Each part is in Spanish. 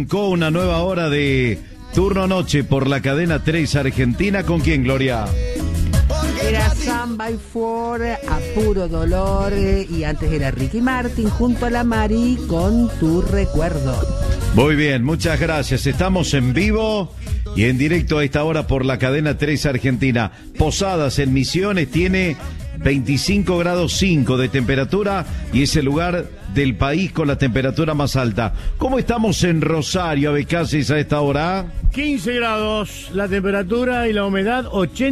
Con una nueva hora de Turno Noche por la cadena 3 Argentina. ¿Con quién, Gloria? Era Sun by Four, A Puro Dolor, y antes era Ricky Martin junto a la Mari con Tu Recuerdo. Muy bien, muchas gracias. Estamos en vivo y en directo a esta hora por la cadena 3 Argentina. Posadas en Misiones tiene 25 grados 5 de temperatura y es el lugar del país con la temperatura más alta. ¿Cómo estamos en Rosario, Abecasis, a esta hora? 15 grados la temperatura y la humedad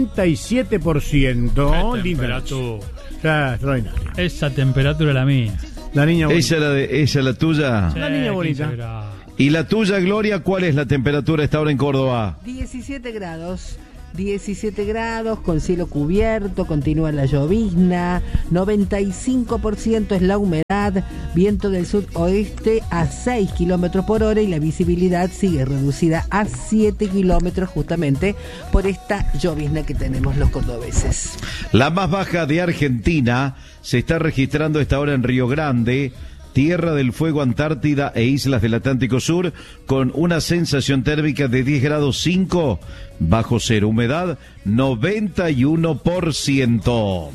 87%. Linda. Extraordinario. Esa temperatura es la mía. La niña bonita. ¿Esa es la tuya? La niña bonita. ¿Y la tuya, Gloria, cuál es la temperatura a esta hora en Córdoba? 17 grados. 17 grados, con cielo cubierto, continúa la llovizna, 95% es la humedad, viento del sudoeste a 6 kilómetros por hora y la visibilidad sigue reducida a 7 kilómetros justamente por esta llovizna que tenemos los cordobeses. La más baja de Argentina se está registrando a esta hora en Río Grande, Tierra del Fuego, Antártida e islas del Atlántico Sur, con una sensación térmica de 10 grados 5 bajo cero, humedad 91%.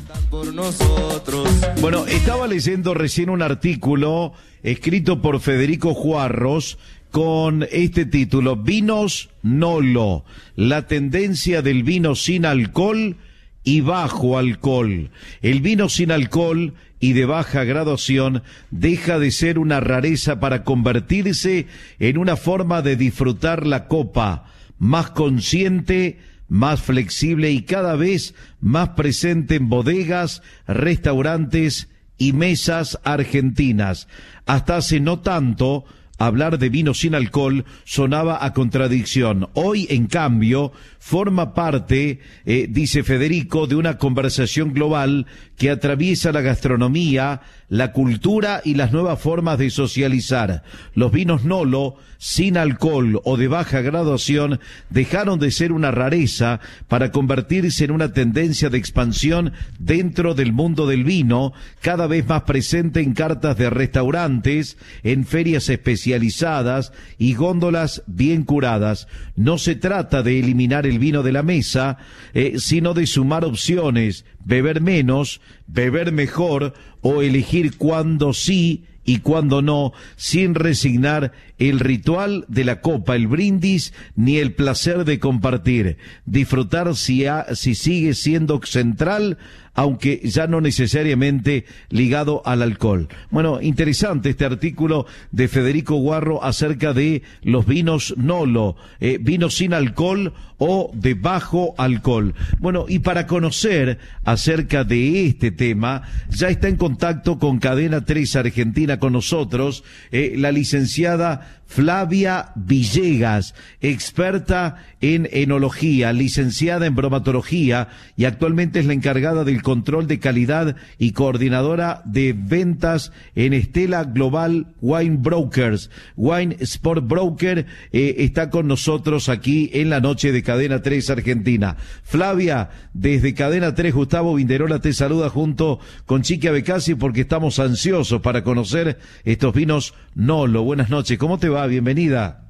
Bueno, estaba leyendo recién un artículo escrito por Federico Juarros con este título: Vinos Nolo, la tendencia del vino sin alcohol y bajo alcohol. El vino sin alcohol y de baja graduación deja de ser una rareza para convertirse en una forma de disfrutar la copa, más consciente, más flexible y cada vez más presente en bodegas, restaurantes y mesas argentinas. Hasta hace no tanto, hablar de vino sin alcohol sonaba a contradicción. Hoy, en cambio, forma parte, dice Federico, de una conversación global que atraviesa la gastronomía, la cultura y las nuevas formas de socializar. Los vinos Nolo, sin alcohol o de baja graduación, dejaron de ser una rareza para convertirse en una tendencia de expansión dentro del mundo del vino, cada vez más presente en cartas de restaurantes, en ferias especializadas y góndolas bien curadas. No se trata de eliminar el vino de la mesa, sino de sumar opciones, beber menos, beber mejor o elegir cuándo sí y cuándo no, sin resignar el ritual de la copa, el brindis, ni el placer de compartir. Disfrutar si sigue siendo central, aunque ya no necesariamente ligado al alcohol. Bueno, interesante este artículo de Federico Guarro acerca de los vinos Nolo, vinos sin alcohol o de bajo alcohol. Bueno, y para conocer acerca de este tema, ya está en contacto con Cadena 3 Argentina con nosotros, la licenciada Flavia Villegas, experta en enología, licenciada en bromatología y actualmente es la encargada del control de calidad y coordinadora de ventas en Estela Global Wine Brokers. Wine Sport Broker está con nosotros aquí en la noche de Cadena 3 Argentina. Flavia, desde Cadena 3, Gustavo Vinderola te saluda junto con Chiqui Abecasis porque estamos ansiosos para conocer estos vinos Nolo. Buenas noches, ¿cómo te va? Bienvenida.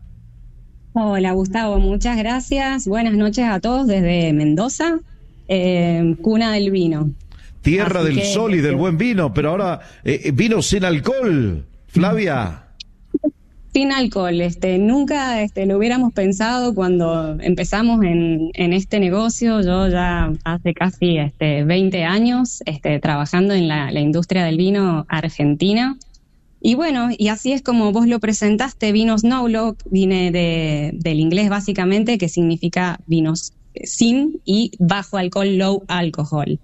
Hola Gustavo, muchas gracias. Buenas noches a todos desde Mendoza, cuna del vino. Tierra del sol y del buen vino, pero ahora vino sin alcohol, Flavia. Sin alcohol, nunca lo hubiéramos pensado cuando empezamos en este negocio. Yo ya hace casi 20 años trabajando en la industria del vino argentina. Y bueno, y así es como vos lo presentaste, vinos Nolo, viene del inglés básicamente, que significa vinos sin y bajo alcohol, low alcohol.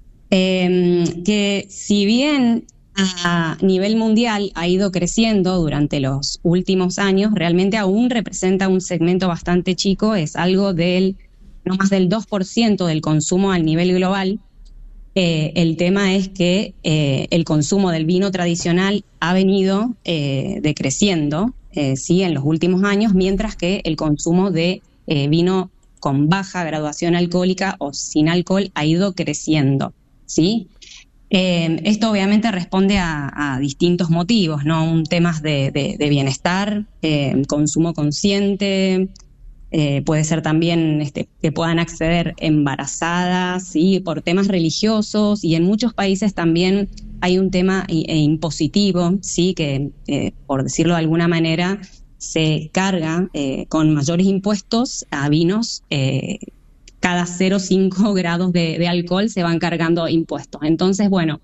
Que si bien a nivel mundial ha ido creciendo durante los últimos años, realmente aún representa un segmento bastante chico, es algo no más del 2% del consumo a nivel global. El tema es que el consumo del vino tradicional ha venido decreciendo sí, en los últimos años, mientras que el consumo de vino con baja graduación alcohólica o sin alcohol ha ido creciendo, ¿sí? Esto obviamente responde a distintos motivos, ¿no? Un temas de bienestar, consumo consciente, puede ser también que puedan acceder embarazadas, ¿sí? Por temas religiosos, y en muchos países también hay un tema impositivo, ¿sí? Que, por decirlo de alguna manera, se carga con mayores impuestos a vinos. Cada 0,5 grados de alcohol se van cargando impuestos. Entonces, bueno,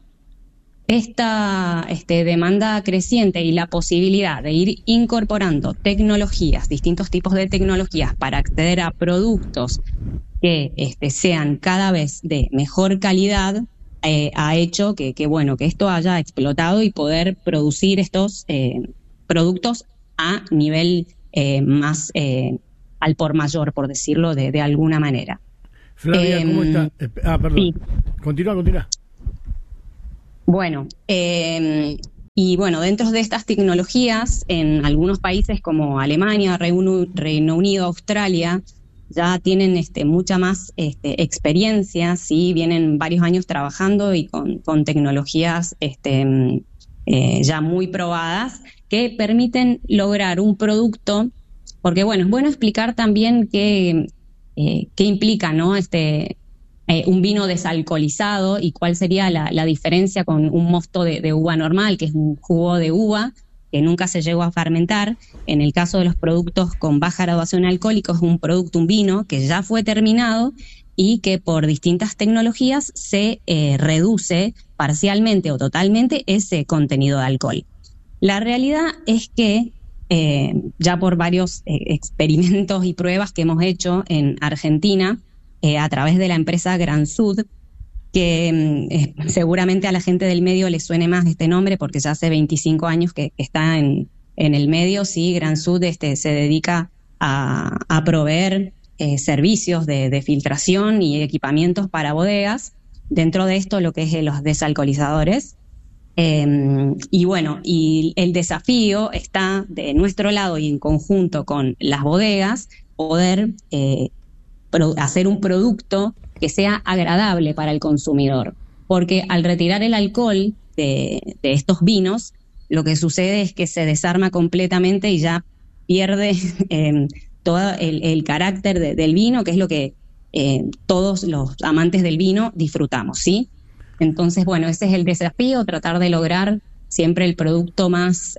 esta demanda creciente y la posibilidad de ir incorporando tecnologías, distintos tipos de tecnologías para acceder a productos que sean cada vez de mejor calidad, ha hecho que esto haya explotado y poder producir estos productos a nivel más al por mayor, por decirlo de alguna manera. Flavia, ¿cómo está? Perdón. Sí. Continúa. Bueno, y bueno, dentro de estas tecnologías, en algunos países como Alemania, Reino Unido, Australia, ya tienen mucha más experiencia, ¿sí? Vienen varios años trabajando y con tecnologías ya muy probadas que permiten lograr un producto, porque bueno, es bueno explicar también qué implica, ¿no? Un vino desalcoholizado y cuál sería la diferencia con un mosto de uva normal, que es un jugo de uva que nunca se llegó a fermentar. En el caso de los productos con baja graduación alcohólica, es un vino que ya fue terminado y que por distintas tecnologías se reduce parcialmente o totalmente ese contenido de alcohol. La realidad es que ya por varios experimentos y pruebas que hemos hecho en Argentina, a través de la empresa Gran Sud, que seguramente a la gente del medio le suene más este nombre porque ya hace 25 años que está en el medio, sí. Gran Sud se dedica a proveer servicios de filtración y equipamientos para bodegas, dentro de esto lo que es los desalcoholizadores. Y bueno, y el desafío está de nuestro lado y en conjunto con las bodegas, poder hacer un producto que sea agradable para el consumidor, porque al retirar el alcohol de estos vinos, lo que sucede es que se desarma completamente y ya pierde todo el carácter del vino, que es lo que todos los amantes del vino disfrutamos, ¿sí? Entonces, bueno, ese es el desafío, tratar de lograr siempre el producto más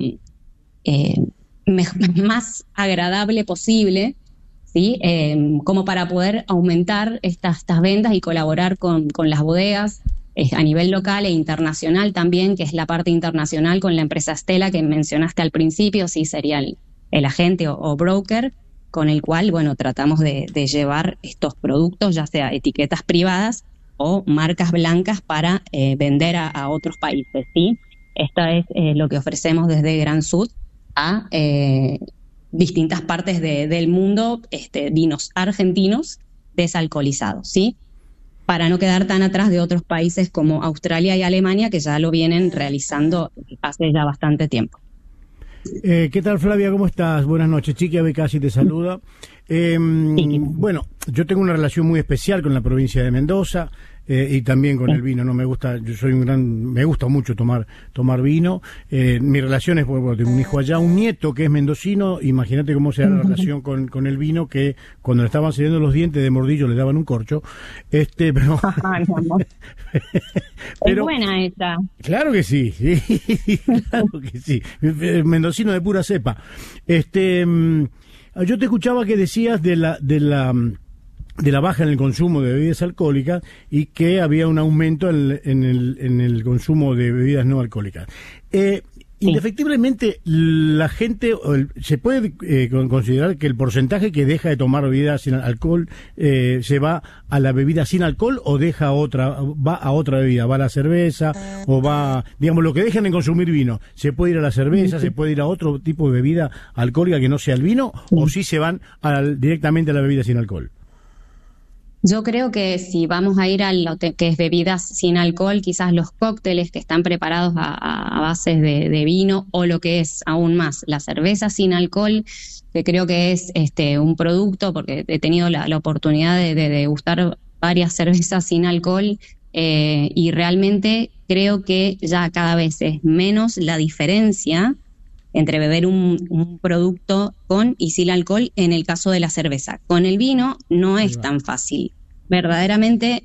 agradable posible, ¿sí? Como para poder aumentar estas ventas y colaborar con las bodegas a nivel local e internacional también, que es la parte internacional con la empresa Stella que mencionaste al principio, sí, sería el agente o broker con el cual, bueno, tratamos de llevar estos productos, ya sea etiquetas privadas o marcas blancas para vender a otros países, ¿sí? Esto es lo que ofrecemos desde Gran Sud a distintas partes del mundo, vinos argentinos desalcoholizados, ¿sí? Para no quedar tan atrás de otros países como Australia y Alemania, que ya lo vienen realizando hace ya bastante tiempo. ¿Qué tal, Flavia? ¿Cómo estás? Buenas noches. Chiqui Abecasi te saluda. Bueno, yo tengo una relación muy especial con la provincia de Mendoza y también con el vino. No me gusta, yo soy me gusta mucho tomar vino. Mi relación es, bueno, tengo un hijo allá, un nieto que es mendocino. Imagínate cómo será la relación con el vino, que cuando le estaban saliendo los dientes de mordillo le daban un corcho. Pero es buena esta. Claro que sí, claro que sí. Mendocino de pura cepa. Yo te escuchaba que decías de la baja en el consumo de bebidas alcohólicas y que había un aumento en el consumo de bebidas no alcohólicas. Indefectiblemente, la gente, se puede considerar que el porcentaje que deja de tomar bebidas sin alcohol se va a la bebida sin alcohol o va a otra bebida, va a la cerveza o va, digamos, lo que dejan de consumir vino, ¿se puede ir a la cerveza, se puede ir a otro tipo de bebida alcohólica que no sea el vino o sí se van directamente a la bebida sin alcohol? Yo creo que si vamos a ir a lo que es bebidas sin alcohol, quizás los cócteles que están preparados a bases de vino, o lo que es aún más la cerveza sin alcohol, que creo que es un producto, porque he tenido la oportunidad de degustar varias cervezas sin alcohol, y realmente creo que ya cada vez es menos la diferencia entre beber un producto con y sin alcohol en el caso de la cerveza. Con el vino no es tan fácil. Verdaderamente,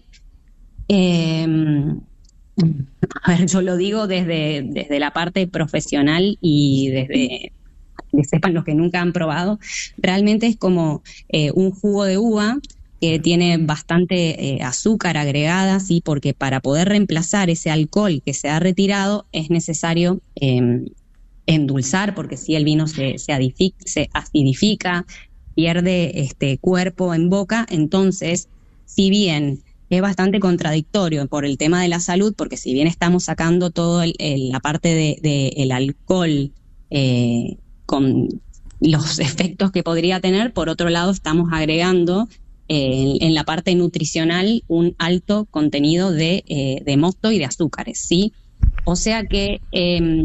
a ver, yo lo digo desde la parte profesional y desde que sepan los que nunca han probado, realmente es como un jugo de uva que tiene bastante azúcar agregada, ¿sí? Porque para poder reemplazar ese alcohol que se ha retirado es necesario endulzar, porque si el vino se acidifica, pierde cuerpo en boca. Entonces, si bien es bastante contradictorio por el tema de la salud, porque si bien estamos sacando todo la parte del alcohol con los efectos que podría tener, por otro lado estamos agregando en la parte nutricional un alto contenido de mosto y de azúcares, ¿sí? O sea que